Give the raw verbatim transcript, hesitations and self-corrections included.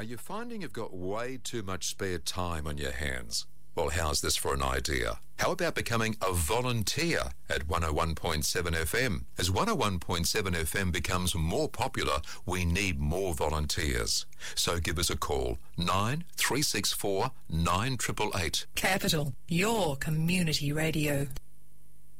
you're finding you've got way too much spare time on your hands? Well, how's this for an idea? How about becoming a volunteer at one oh one point seven F M? As one oh one point seven F M becomes more popular, we need more volunteers. So give us a call, nine three six four nine eight eight eight. Capital, your community radio.